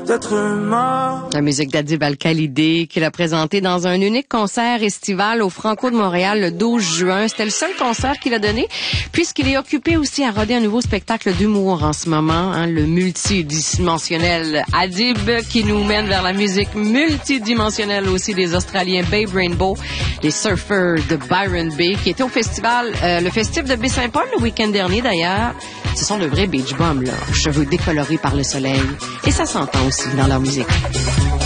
d'être mort. La musique d'Adib Al-Khalidi qu'il a présenté dans un unique concert estival au Franco de Montréal le 12 juin. C'était le seul concert qu'il a donné puisqu'il est occupé aussi à roder un nouveau spectacle d'humour en ce moment, hein, le multidimensionnel Adib qui nous mène vers la musique multidimensionnelle aussi des Australiens Babe Rainbow, les Surfers de Byron Bay qui étaient au festival, le festif de Baie-Saint-Paul le week-end dernier d'ailleurs. Ce sont de vrais beach bums, là, cheveux décolorés par le soleil. Et ça s'entend aussi dans leur musique.